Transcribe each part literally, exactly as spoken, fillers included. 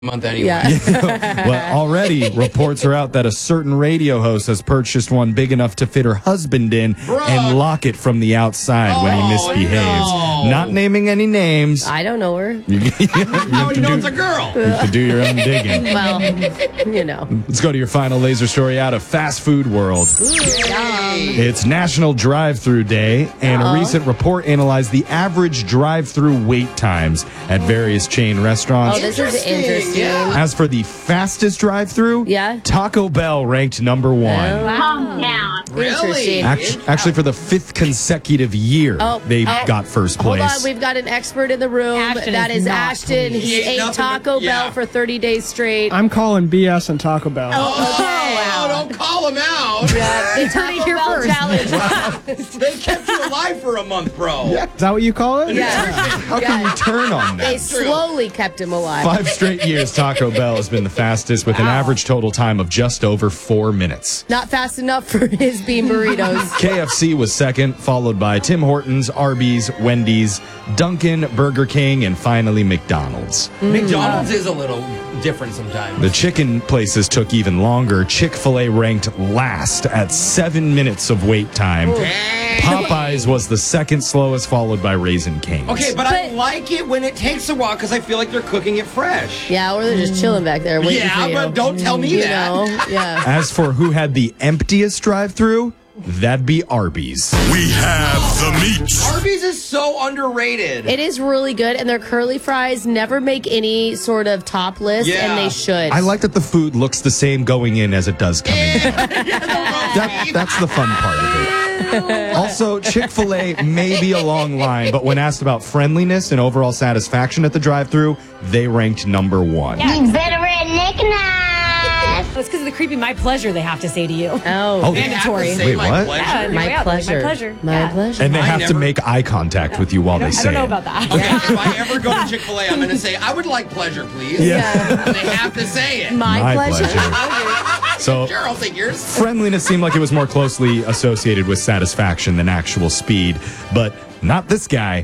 month anyway. Yeah. Well, already reports are out that a certain radio host has purchased one big enough to fit her husband in Bruh. and lock it from the outside oh, when he misbehaves. No. Not naming any names. I don't know her. You, you How have do you to know do, it's a girl? you have to do your own digging. Well, you know. Let's go to your final laser story out of fast food world. It's National Drive-Thru Day, and Uh-oh. a recent report analyzed the average drive-thru wait times at various chain restaurants. Oh, this is interesting. Yeah. As for the fastest drive-thru, Yeah. Taco Bell ranked number one. Calm down. Really? Interesting. Act- actually, for the fifth consecutive year, Oh, they oh. got first Hold place. on, we've got an expert in the room. Ashton that is is not Ashton. pleased. He He ate ate nothing Taco but- yeah. Bell for thirty days straight. I'm calling B S on Taco Bell. Oh, wow. don't call him out. Yeah, the Taco here Bell first. challenge. They kept you alive for a month, bro. Is that what you call it? Yeah. How can you turn on They that? slowly kept him alive. Five straight years, Taco Bell has been the fastest with an average total time of just over four minutes. Not fast enough for his bean burritos. K F C was second, followed by Tim Hortons, Arby's, Wendy's, Dunkin', Burger King, and finally McDonald's. McDonald's is a little different sometimes. The chicken places took even longer. Chick-fil-A ranked last at seven minutes of wait time. Popeyes was the second slowest, followed by Raising Cane's. Okay, but, I But- like it when it takes a while because I feel like they're cooking it fresh. Yeah, or they're just chilling back there waiting Yeah, for you. but don't tell me you that. know? Yeah. As for who had the emptiest drive-thru, that'd be Arby's. We have the meat. Arby's is so underrated. It is really good, and their curly fries never make any sort of top list, Yeah. and they should. I like that the food looks the same going in as it does coming in. That, that's the fun part of it. Also, Chick-fil-A may be a long line, but when asked about friendliness and overall satisfaction at the drive-thru, they ranked number one. You veteran knickknacks. That's because of the creepy "my pleasure" they have to say to you. Oh, Oh, They have to Mandatory. say Wait, my what? pleasure. Yeah, my, yeah, pleasure. my pleasure. My Yeah. pleasure. And they I have to never- make eye contact with you while they I say don't know it. about that. Okay, if I ever go to Chick-fil-A, I'm going to say, I would like pleasure, please. Yeah. And they have to say it. My, My pleasure. pleasure. So, Sure, I'll take yours. friendliness seemed like it was more closely associated with satisfaction than actual speed, but not this guy.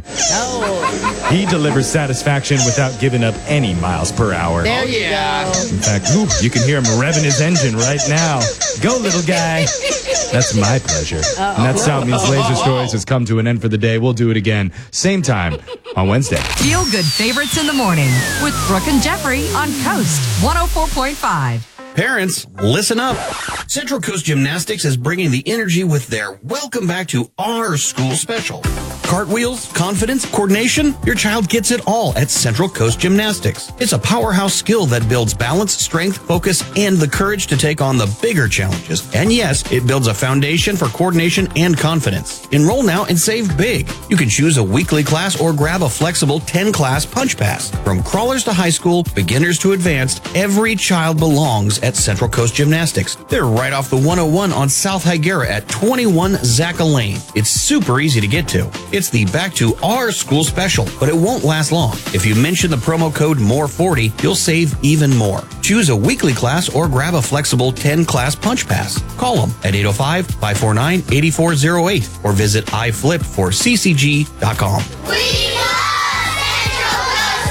Oh, He delivers satisfaction without giving up any miles per hour. there Oh, you yeah. go. In fact, ooh, you can hear him revving his engine right now. Go, little guy. That's my pleasure. And that's how it means Laser Stories has come to an end for the day. We'll do it again, same time on Wednesday. Feel good favorites in the morning with Brooke and Jeffrey on Coast one oh four point five. Parents, listen up. Central Coast Gymnastics is bringing the energy with their Welcome Back to Our School special. Cartwheels, confidence, coordination, your child gets it all at Central Coast Gymnastics. It's a powerhouse skill that builds balance, strength, focus, and the courage to take on the bigger challenges. And yes, it builds a foundation for coordination and confidence. Enroll now and save big. You can choose a weekly class or grab a flexible ten-class punch pass. From crawlers to high school, beginners to advanced, every child belongs at Central Coast Gymnastics. They're right off the one oh one on South Higuera at twenty-one Zacca Lane. It's super easy to get to. It's the Back to Our School special, but it won't last long. If you mention the promo code more forty, you'll save even more. Choose a weekly class or grab a flexible ten-class punch pass. Call them at eight oh five, five four nine, eight four oh eight or visit iflip for c c g dot com. We love Central Coast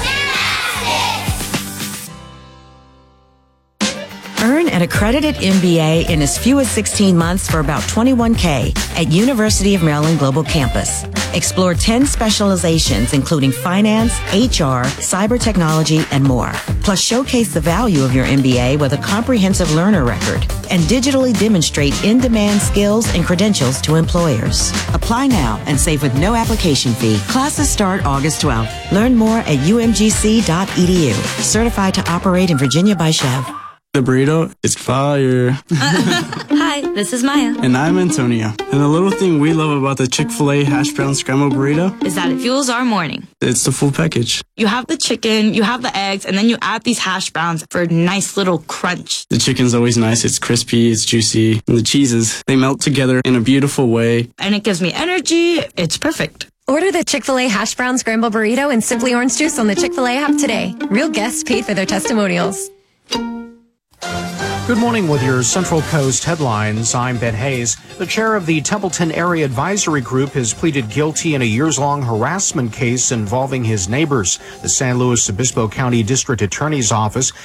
Gymnastics. Earn an accredited M B A in as few as sixteen months for about twenty-one K at University of Maryland Global Campus. Explore ten specializations including finance, H R, cyber technology, and more. Plus showcase the value of your M B A with a comprehensive learner record and digitally demonstrate in-demand skills and credentials to employers. Apply now and save with no application fee. Classes start August twelfth. Learn more at u m g c dot e d u. Certified to operate in Virginia by Chev. The burrito is fire. Hi, this is Maya. And I'm Antonio. And the little thing we love about the Chick-fil-A hash brown scrambled burrito, Is that it fuels our morning. it's the full package. You have the chicken, you have the eggs, and then you add these hash browns for a nice little crunch. The chicken's always nice. It's crispy, it's juicy. And the cheeses, they melt together in a beautiful way. And it gives me energy. It's perfect. Order the Chick-fil-A Hash Brown Scramble Burrito and Simply Orange Juice on the Chick-fil-A app today. Real guests paid for their testimonials. Good morning with your Central Coast headlines. I'm Ben Hayes. The chair of the Templeton Area Advisory Group has pleaded guilty in a years-long harassment case involving his neighbors. The San Luis Obispo County District Attorney's Office